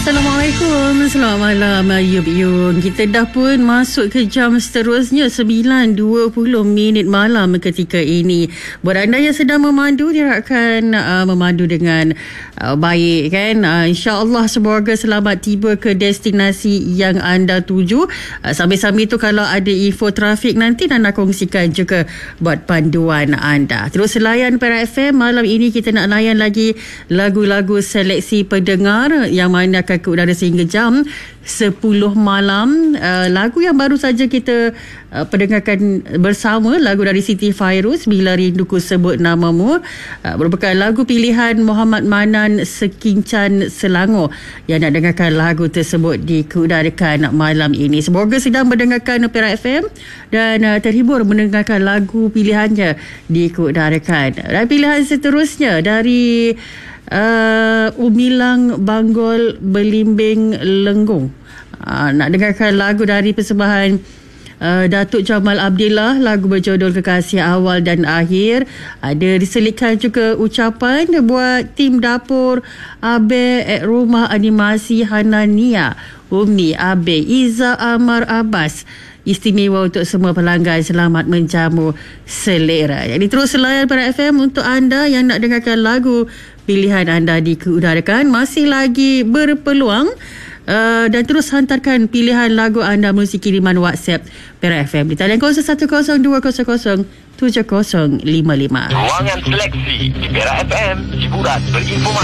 Assalamualaikum, selamat malam Ayub Yung. Kita dah pun masuk ke jam seterusnya 9.20 malam ketika ini. Buat anda yang sedang memandu, diharapkan memandu dengan baik kan. InsyaAllah semoga selamat tiba ke destinasi yang anda tuju. Sambil-sambil tu kalau ada info trafik nanti anda kongsikan juga buat panduan anda. Terus layan Perak FM. Malam ini kita nak layan lagi lagu-lagu seleksi pendengar yang mana ke udara sehingga jam 10 malam. Lagu yang baru saja kita pendengarkan bersama, lagu dari Siti Fairuz, Bila Rinduku Sebut Namamu, merupakan lagu pilihan Muhammad Manan Sekincan Selangor yang nak dengarkan lagu tersebut diudarakan malam ini. Semoga sedang mendengarkan Perak FM dan terhibur mendengarkan lagu pilihannya diudarakan. Dan pilihan seterusnya dari Umilang Banggol Belimbing Lenggong. Nak dengarkan lagu dari persembahan Datuk Jamal Abdillah, lagu berjudul Kekasih Awal dan Akhir. Ada diselitkan juga ucapan buat tim dapur Abe Rumah Animasi Hanania, Umi Abe Iza Amar Abbas. Istimewa untuk semua pelanggan, selamat menjamu selera. Jadi terus layan Perak FM untuk anda yang nak dengarkan lagu pilihan anda diudarakan. Masih lagi berpeluang dan terus hantarkan pilihan lagu anda melalui kiriman WhatsApp Perak FM di talian 0112007055. Ruangan seleksi di Perak FM, hiburan berinformasi.